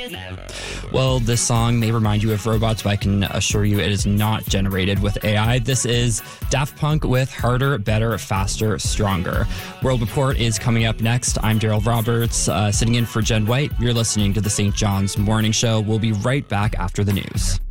Well, this song may remind you of robots, but I can assure you it is not generated with AI. This is Daft Punk with Harder, Better, Faster, Stronger. World Report is coming up next. I'm Daryl Roberts, sitting in for Jen White. You're listening to the St. John's Morning Show. We'll be right back after the news.